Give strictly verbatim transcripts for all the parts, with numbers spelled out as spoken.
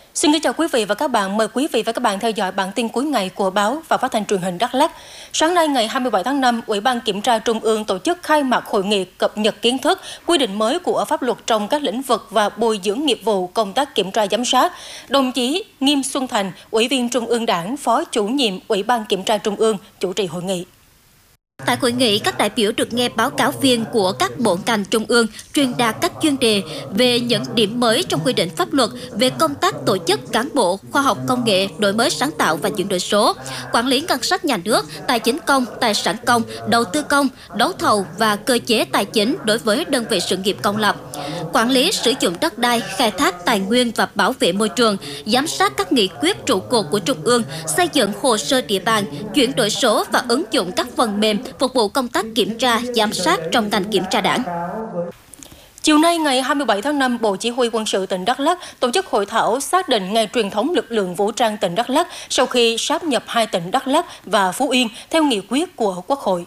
Xin kính chào quý vị và các bạn. Mời quý vị và các bạn theo dõi bản tin cuối ngày của báo và phát thanh truyền hình Đắk Lắk. Sáng nay ngày hai mươi bảy tháng năm, Ủy ban Kiểm tra Trung ương tổ chức khai mạc hội nghị cập nhật kiến thức, quy định mới của pháp luật trong các lĩnh vực và bồi dưỡng nghiệp vụ công tác kiểm tra giám sát. Đồng chí Nghiêm Xuân Thành, Ủy viên Trung ương Đảng, Phó Chủ nhiệm Ủy ban Kiểm tra Trung ương chủ trì hội nghị. Tại hội nghị, các đại biểu được nghe báo cáo viên của các bộ ngành trung ương truyền đạt các chuyên đề về những điểm mới trong quy định pháp luật về công tác tổ chức cán bộ, khoa học công nghệ, đổi mới sáng tạo và chuyển đổi số, quản lý ngân sách nhà nước, tài chính công, tài sản công, đầu tư công, đấu thầu và cơ chế tài chính đối với đơn vị sự nghiệp công lập, quản lý sử dụng đất đai, khai thác tài nguyên và bảo vệ môi trường, giám sát các nghị quyết trụ cột của Trung ương, xây dựng hồ sơ địa bàn, chuyển đổi số và ứng dụng các phần mềm phục vụ công tác kiểm tra, giám sát trong ngành kiểm tra đảng. Chiều nay ngày hai mươi bảy tháng năm, Bộ Chỉ huy Quân sự tỉnh Đắk Lắk tổ chức hội thảo xác định ngày truyền thống lực lượng vũ trang tỉnh Đắk Lắk sau khi sáp nhập hai tỉnh Đắk Lắk và Phú Yên theo nghị quyết của Quốc hội.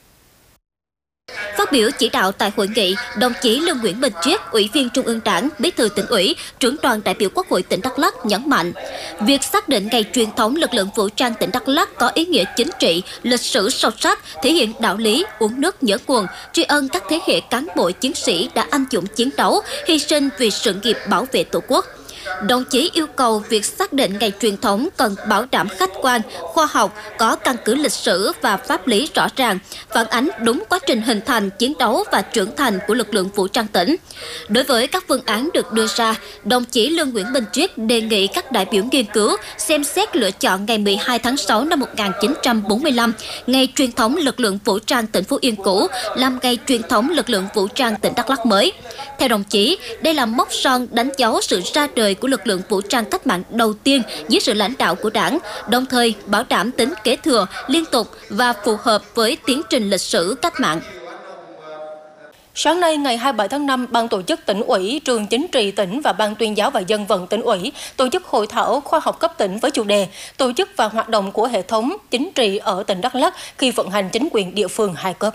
Phát biểu chỉ đạo tại hội nghị, đồng chí Lương Nguyễn Bình Triết, Ủy viên Trung ương Đảng, Bí thư Tỉnh ủy, trưởng đoàn đại biểu Quốc hội tỉnh Đắk Lắk nhấn mạnh, việc xác định ngày truyền thống lực lượng vũ trang tỉnh Đắk Lắk có ý nghĩa chính trị, lịch sử sâu sắc, thể hiện đạo lý, uống nước nhớ nguồn, tri ân các thế hệ cán bộ chiến sĩ đã anh dũng chiến đấu, hy sinh vì sự nghiệp bảo vệ Tổ quốc. Đồng chí yêu cầu việc xác định ngày truyền thống cần bảo đảm khách quan, khoa học, có căn cứ lịch sử và pháp lý rõ ràng, phản ánh đúng quá trình hình thành, chiến đấu và trưởng thành của lực lượng vũ trang tỉnh. Đối với các phương án được đưa ra, đồng chí Lương Nguyễn Bình Triết đề nghị các đại biểu nghiên cứu, xem xét lựa chọn ngày mười hai tháng sáu năm một nghìn chín trăm bốn mươi lăm, ngày truyền thống lực lượng vũ trang tỉnh Phú Yên cũ, làm ngày truyền thống lực lượng vũ trang tỉnh Đắk Lắk mới. Theo đồng chí, đây là mốc son đánh dấu sự ra đời của lực lượng vũ trang cách mạng đầu tiên dưới sự lãnh đạo của Đảng, đồng thời bảo đảm tính kế thừa, liên tục và phù hợp với tiến trình lịch sử cách mạng. Sáng nay ngày hai mươi bảy tháng năm, Ban tổ chức tỉnh ủy, Trường Chính trị tỉnh và Ban tuyên giáo và dân vận tỉnh ủy tổ chức hội thảo khoa học cấp tỉnh với chủ đề tổ chức và hoạt động của hệ thống chính trị ở tỉnh Đắk Lắk khi vận hành chính quyền địa phương hai cấp.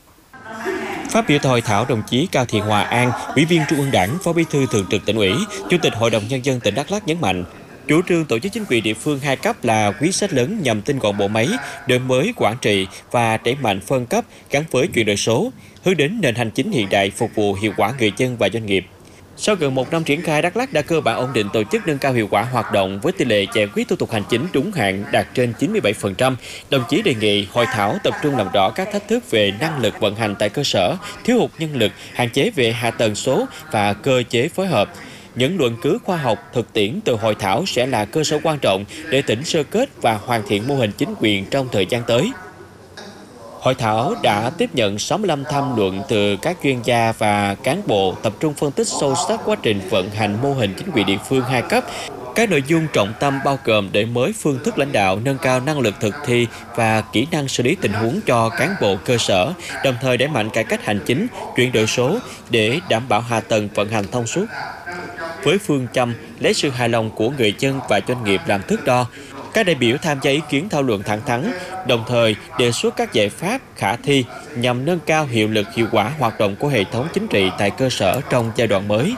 Phát biểu tại hội thảo, đồng chí Cao Thị Hòa An, Ủy viên Trung ương Đảng, Phó Bí thư Thường trực Tỉnh ủy, Chủ tịch Hội đồng Nhân dân tỉnh Đắk Lắk nhấn mạnh, chủ trương tổ chức chính quyền địa phương hai cấp là quyết sách lớn nhằm tinh gọn bộ máy, đổi mới quản trị và đẩy mạnh phân cấp gắn với chuyển đổi số, hướng đến nền hành chính hiện đại phục vụ hiệu quả người dân và doanh nghiệp. Sau gần một năm triển khai, Đắk Lắk đã cơ bản ổn định tổ chức, nâng cao hiệu quả hoạt động với tỷ lệ giải quyết thủ tục hành chính đúng hạn đạt trên chín mươi bảy phần trăm. Đồng chí đề nghị hội thảo tập trung làm rõ các thách thức về năng lực vận hành tại cơ sở, thiếu hụt nhân lực, hạn chế về hạ tầng số và cơ chế phối hợp. Những luận cứ khoa học thực tiễn từ hội thảo sẽ là cơ sở quan trọng để tỉnh sơ kết và hoàn thiện mô hình chính quyền trong thời gian tới. Hội thảo đã tiếp nhận sáu mươi lăm tham luận từ các chuyên gia và cán bộ, tập trung phân tích sâu sắc quá trình vận hành mô hình chính quyền địa phương hai cấp. Các nội dung trọng tâm bao gồm đổi mới phương thức lãnh đạo, nâng cao năng lực thực thi và kỹ năng xử lý tình huống cho cán bộ cơ sở, đồng thời đẩy mạnh cải cách hành chính, chuyển đổi số để đảm bảo hạ tầng vận hành thông suốt. Với phương châm lấy sự hài lòng của người dân và doanh nghiệp làm thước đo, các đại biểu tham gia ý kiến thảo luận thẳng thắn, đồng thời đề xuất các giải pháp khả thi nhằm nâng cao hiệu lực, hiệu quả hoạt động của hệ thống chính trị tại cơ sở trong giai đoạn mới.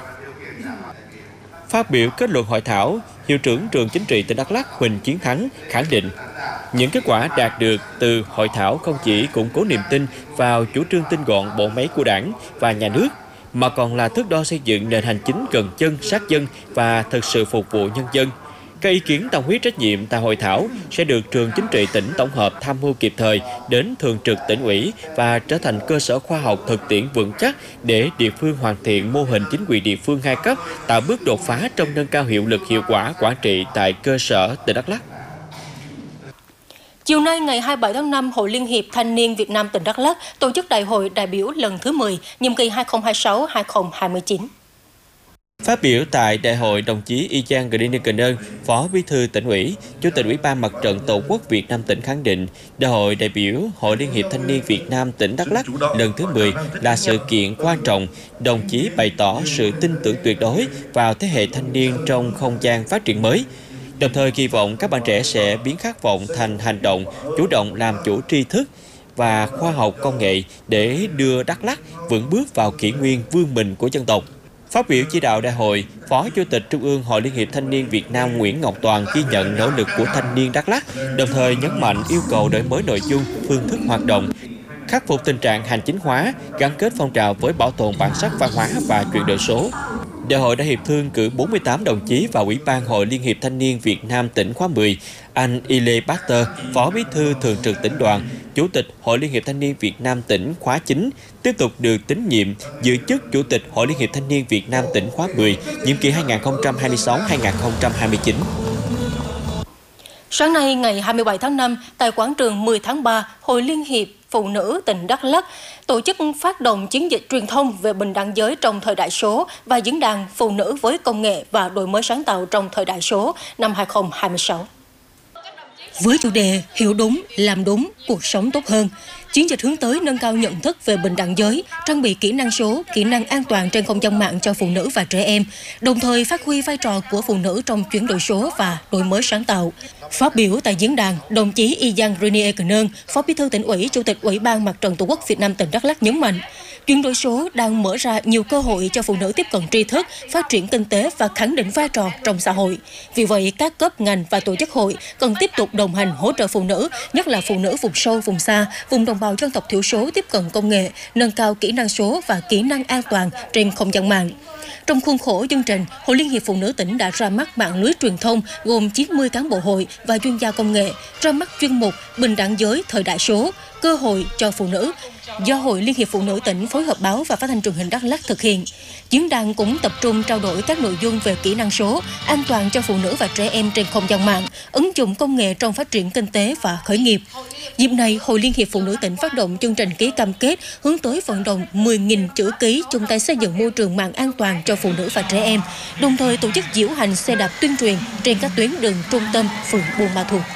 Phát biểu kết luận hội thảo, Hiệu trưởng Trường Chính trị tỉnh Đắk Lắk Huỳnh Chiến Thắng khẳng định, những kết quả đạt được từ hội thảo không chỉ củng cố niềm tin vào chủ trương tinh gọn bộ máy của Đảng và Nhà nước, mà còn là thước đo xây dựng nền hành chính gần dân, sát dân và thực sự phục vụ nhân dân. Các ý kiến tâm huyết trách nhiệm tại hội thảo sẽ được Trường Chính trị tỉnh tổng hợp tham mưu kịp thời đến Thường trực Tỉnh ủy và trở thành cơ sở khoa học thực tiễn vững chắc để địa phương hoàn thiện mô hình chính quyền địa phương hai cấp, tạo bước đột phá trong nâng cao hiệu lực, hiệu quả quản trị tại cơ sở tỉnh Đắk Lắk. Chiều nay ngày hai mươi bảy tháng năm, Hội Liên hiệp Thanh niên Việt Nam tỉnh Đắk Lắk tổ chức đại hội đại biểu lần thứ mười, nhiệm kỳ hai nghìn không trăm hai mươi sáu đến hai nghìn không trăm hai mươi chín. Phát biểu tại đại hội, đồng chí Y Chang Grini Cần Ơn, Phó Bí thư Tỉnh ủy, Chủ tịch Ủy ban Mặt trận Tổ quốc Việt Nam tỉnh khẳng định, đại hội đại biểu Hội Liên hiệp Thanh niên Việt Nam tỉnh Đắk Lắk lần thứ mười là sự kiện quan trọng. Đồng chí bày tỏ sự tin tưởng tuyệt đối vào thế hệ thanh niên trong không gian phát triển mới. Đồng thời kỳ vọng các bạn trẻ sẽ biến khát vọng thành hành động, chủ động làm chủ tri thức và khoa học công nghệ để đưa Đắk Lắk vững bước vào kỷ nguyên vươn mình của dân tộc. Phát biểu chỉ đạo đại hội, Phó Chủ tịch Trung ương Hội Liên hiệp Thanh niên Việt Nam Nguyễn Ngọc Toàn ghi nhận nỗ lực của thanh niên Đắk Lắk, đồng thời nhấn mạnh yêu cầu đổi mới nội dung, phương thức hoạt động, khắc phục tình trạng hành chính hóa, gắn kết phong trào với bảo tồn bản sắc văn hóa và chuyển đổi số. Đại hội đã hiệp thương cử bốn mươi tám đồng chí vào Ủy ban Hội Liên hiệp Thanh niên Việt Nam tỉnh khóa mười, anh Ile Baxter, Phó Bí thư Thường trực Tỉnh đoàn, Chủ tịch Hội Liên hiệp Thanh niên Việt Nam tỉnh khóa chín, tiếp tục được tín nhiệm giữ chức Chủ tịch Hội Liên hiệp Thanh niên Việt Nam tỉnh khóa mười, nhiệm kỳ hai nghìn không trăm hai mươi sáu đến hai nghìn không trăm hai mươi chín. Sáng nay ngày hai mươi bảy tháng năm, tại quảng trường mười tháng ba, Hội Liên hiệp Phụ nữ tỉnh Đắk Lắk tổ chức phát động chiến dịch truyền thông về bình đẳng giới trong thời đại số và diễn đàn Phụ nữ với công nghệ và đổi mới sáng tạo trong thời đại số năm hai nghìn không trăm hai mươi sáu. Với chủ đề Hiểu đúng, làm đúng, cuộc sống tốt hơn, chiến dịch hướng tới nâng cao nhận thức về bình đẳng giới, trang bị kỹ năng số, kỹ năng an toàn trên không gian mạng cho phụ nữ và trẻ em, đồng thời phát huy vai trò của phụ nữ trong chuyển đổi số và đổi mới sáng tạo. Phát biểu tại diễn đàn, đồng chí Ijan Renier Cernơn, Phó Bí thư Tỉnh ủy, Chủ tịch Ủy ban Mặt trận Tổ quốc Việt Nam tỉnh Đắk Lắk nhấn mạnh, chuyển đổi số đang mở ra nhiều cơ hội cho phụ nữ tiếp cận tri thức, phát triển kinh tế và khẳng định vai trò trong xã hội. Vì vậy, các cấp ngành và tổ chức hội cần tiếp tục đồng hành hỗ trợ phụ nữ, nhất là phụ nữ vùng sâu, vùng xa, vùng đồng bào dân tộc thiểu số tiếp cận công nghệ, nâng cao kỹ năng số và kỹ năng an toàn trên không gian mạng. Trong khuôn khổ chương trình, Hội Liên hiệp Phụ nữ tỉnh đã ra mắt mạng lưới truyền thông gồm chín mươi cán bộ hội và chuyên gia công nghệ, ra mắt chuyên mục Bình đẳng giới thời đại số, cơ hội cho phụ nữ, do Hội Liên hiệp Phụ nữ tỉnh phối hợp báo và phát thanh truyền hình Đắk Lắk thực hiện. Diễn đàn cũng tập trung trao đổi các nội dung về kỹ năng số, an toàn cho phụ nữ và trẻ em trên không gian mạng, ứng dụng công nghệ trong phát triển kinh tế và khởi nghiệp. Dịp này, Hội Liên hiệp Phụ nữ tỉnh phát động chương trình ký cam kết hướng tới vận động mười nghìn chữ ký chung tay xây dựng môi trường mạng an toàn cho phụ nữ và trẻ em, đồng thời tổ chức diễu hành xe đạp tuyên truyền trên các tuyến đường trung tâm phường Buôn Ma Thuột.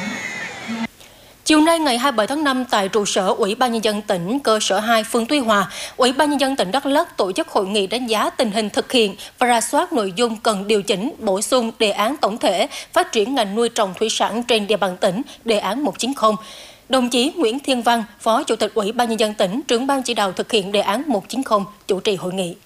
Chiều nay ngày hai mươi bảy tháng năm tại trụ sở Ủy ban Nhân dân tỉnh cơ sở hai phường Tuy Hòa, Ủy ban Nhân dân tỉnh Đắk Lắk tổ chức hội nghị đánh giá tình hình thực hiện và rà soát nội dung cần điều chỉnh, bổ sung đề án tổng thể phát triển ngành nuôi trồng thủy sản trên địa bàn tỉnh, đề án một trăm chín mươi. Đồng chí Nguyễn Thiên Văn, Phó Chủ tịch Ủy ban Nhân dân tỉnh, trưởng ban chỉ đạo thực hiện đề án một trăm chín mươi, chủ trì hội nghị.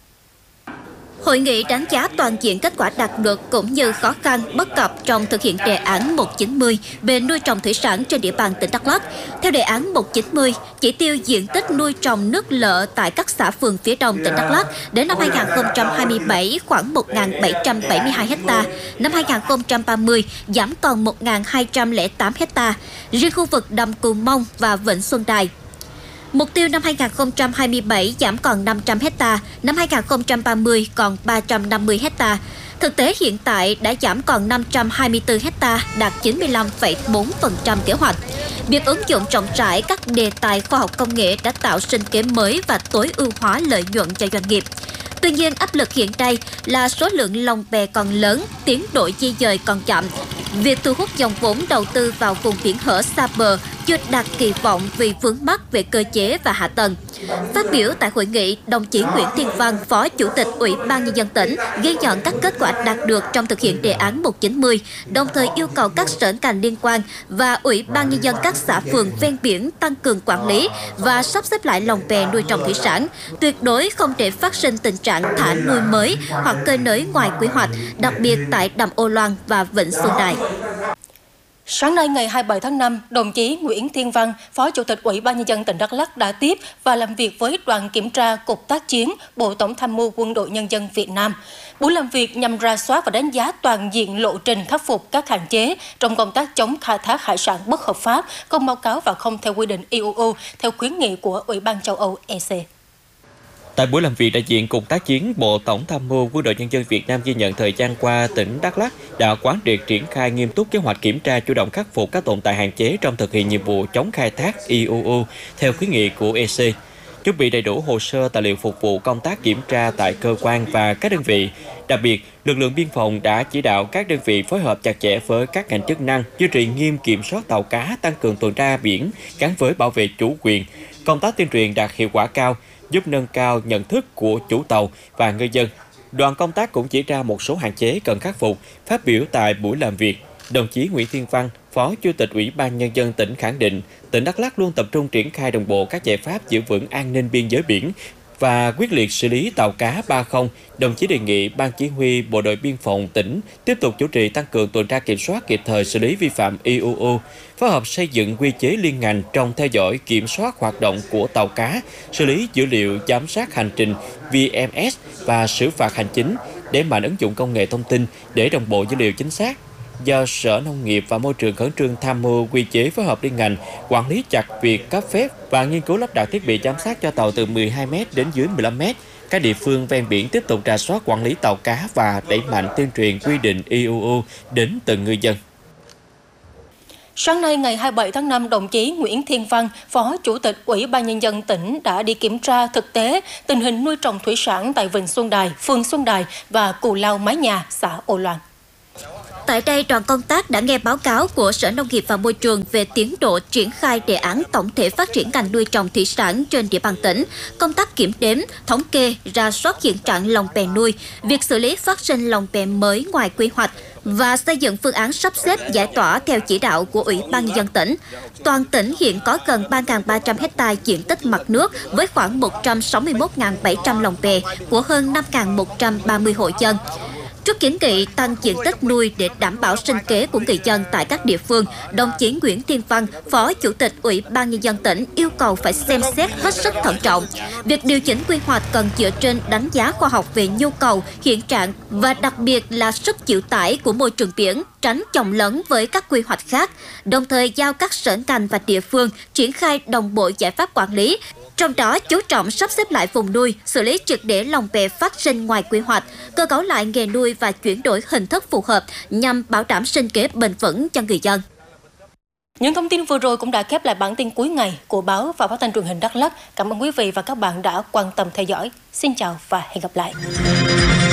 Hội nghị đánh giá toàn diện kết quả đạt được cũng như khó khăn, bất cập trong thực hiện đề án một trăm chín mươi về nuôi trồng thủy sản trên địa bàn tỉnh Đắk Lắk. Theo đề án một trăm chín mươi, chỉ tiêu diện tích nuôi trồng nước lợ tại các xã phường phía đông tỉnh Đắk Lắk đến năm hai nghìn không trăm hai mươi bảy khoảng một nghìn bảy trăm bảy mươi hai ha, năm hai nghìn không trăm ba mươi giảm còn một nghìn hai trăm lẻ tám ha, riêng khu vực đầm Cù Mông và Vịnh Xuân Đài. Mục tiêu năm hai nghìn không trăm hai mươi bảy giảm còn năm trăm ha, năm hai nghìn không trăm ba mươi còn ba trăm năm mươi ha. Thực tế hiện tại đã giảm còn năm trăm hai mươi tư ha, đạt chín mươi lăm phẩy bốn phần trăm kế hoạch. Việc ứng dụng rộng rãi các đề tài khoa học công nghệ đã tạo sinh kế mới và tối ưu hóa lợi nhuận cho doanh nghiệp. Tuy nhiên, áp lực hiện nay là số lượng lồng bè còn lớn, tiến độ di dời còn chậm. Việc thu hút dòng vốn đầu tư vào vùng biển hở xa bờ chưa đạt kỳ vọng vì vướng mắc về cơ chế và hạ tầng. Phát biểu tại hội nghị, đồng chí Nguyễn Thiên Văn, Phó Chủ tịch Ủy ban Nhân dân tỉnh, ghi nhận các kết quả đạt được trong thực hiện đề án một trăm chín mươi, đồng thời yêu cầu các sở ngành liên quan và Ủy ban Nhân dân các xã phường ven biển tăng cường quản lý và sắp xếp lại lồng bè nuôi trồng thủy sản, tuyệt đối không để phát sinh tình trạng thả nuôi mới hoặc cơi nới ngoài quy hoạch, đặc biệt tại đầm Ô Loan và Vịnh Xuân Đài. Sáng nay ngày hai mươi bảy tháng năm, đồng chí Nguyễn Thiên Văn, Phó Chủ tịch Ủy ban Nhân dân tỉnh Đắk Lắk đã tiếp và làm việc với đoàn kiểm tra Cục Tác chiến Bộ Tổng tham mưu Quân đội Nhân dân Việt Nam. Buổi làm việc nhằm rà soát và đánh giá toàn diện lộ trình khắc phục các hạn chế trong công tác chống khai thác hải sản bất hợp pháp, không báo cáo và không theo quy định i u u theo khuyến nghị của Ủy ban châu Âu e xê. Tại buổi làm việc, đại diện Cục Tác chiến Bộ Tổng tham mưu Quân đội Nhân dân Việt Nam ghi nhận thời gian qua, tỉnh Đắk Lắk đã quán triệt triển khai nghiêm túc kế hoạch kiểm tra, chủ động khắc phục các tồn tại hạn chế trong thực hiện nhiệm vụ chống khai thác i u u theo khuyến nghị của e xê, chuẩn bị đầy đủ hồ sơ tài liệu phục vụ công tác kiểm tra tại cơ quan và các đơn vị. Đặc biệt, lực lượng biên phòng đã chỉ đạo các đơn vị phối hợp chặt chẽ với các ngành chức năng, duy trì nghiêm kiểm soát tàu cá, tăng cường tuần tra biển gắn với bảo vệ chủ quyền. Công tác tuyên truyền đạt hiệu quả cao, giúp nâng cao nhận thức của chủ tàu và ngư dân. Đoàn công tác cũng chỉ ra một số hạn chế cần khắc phục. Phát biểu tại buổi làm việc, đồng chí Nguyễn Thiên Văn, Phó Chủ tịch Ủy ban Nhân dân tỉnh khẳng định, tỉnh Đắk Lắk luôn tập trung triển khai đồng bộ các giải pháp giữ vững an ninh biên giới biển, và quyết liệt xử lý tàu cá ba không, đồng chí đề nghị Ban Chỉ huy Bộ đội Biên phòng tỉnh tiếp tục chủ trì tăng cường tuần tra kiểm soát, kịp thời xử lý vi phạm i u u, phối hợp xây dựng quy chế liên ngành trong theo dõi kiểm soát hoạt động của tàu cá, xử lý dữ liệu giám sát hành trình V M S và xử phạt hành chính, đẩy mạnh ứng dụng công nghệ thông tin để đồng bộ dữ liệu chính xác. Do Sở Nông nghiệp và Môi trường khẩn trương tham mưu quy chế phối hợp liên ngành, quản lý chặt việc cấp phép và nghiên cứu lắp đặt thiết bị giám sát cho tàu từ mười hai mét đến dưới mười lăm mét. Các địa phương ven biển tiếp tục rà soát quản lý tàu cá và đẩy mạnh tuyên truyền quy định i u u đến từng ngư dân. Sáng nay ngày hai mươi bảy tháng năm, đồng chí Nguyễn Thiên Văn, Phó Chủ tịch Ủy ban Nhân dân tỉnh đã đi kiểm tra thực tế tình hình nuôi trồng thủy sản tại Vịnh Xuân Đài, phường Xuân Đài và Cù Lao Mái Nhà, xã Âu Loan. Tại đây, đoàn công tác đã nghe báo cáo của Sở Nông nghiệp và Môi trường về tiến độ triển khai đề án tổng thể phát triển ngành nuôi trồng thủy sản trên địa bàn tỉnh, công tác kiểm đếm, thống kê, rà soát hiện trạng lồng bè nuôi, việc xử lý phát sinh lồng bè mới ngoài quy hoạch và xây dựng phương án sắp xếp giải tỏa theo chỉ đạo của Ủy ban Nhân dân tỉnh. Toàn tỉnh hiện có gần ba nghìn ba trăm héc ta diện tích mặt nước với khoảng một trăm sáu mươi mốt nghìn bảy trăm lồng bè của hơn năm nghìn một trăm ba mươi hộ dân. Trước kiến nghị tăng diện tích nuôi để đảm bảo sinh kế của người dân tại các địa phương, đồng chí Nguyễn Thiên Văn, Phó Chủ tịch Ủy ban Nhân dân tỉnh yêu cầu phải xem xét hết sức thận trọng. Việc điều chỉnh quy hoạch cần dựa trên đánh giá khoa học về nhu cầu, hiện trạng và đặc biệt là sức chịu tải của môi trường biển, tránh chồng lấn với các quy hoạch khác, đồng thời giao các sở ngành và địa phương triển khai đồng bộ giải pháp quản lý. Trong đó, chú trọng sắp xếp lại vùng nuôi, xử lý triệt để lồng bè phát sinh ngoài quy hoạch, cơ cấu lại nghề nuôi và chuyển đổi hình thức phù hợp nhằm bảo đảm sinh kế bền vững cho người dân. Những thông tin vừa rồi cũng đã khép lại bản tin cuối ngày của báo và phát thanh truyền hình Đắk Lắk. Cảm ơn quý vị và các bạn đã quan tâm theo dõi. Xin chào và hẹn gặp lại.